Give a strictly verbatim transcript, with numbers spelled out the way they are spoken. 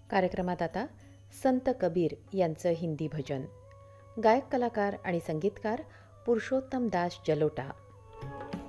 कार्यक्रमात आता संत कबीर यांचं हिंदी भजन. गायक कलाकार आणि संगीतकार पुरुषोत्तम दास जलोटा.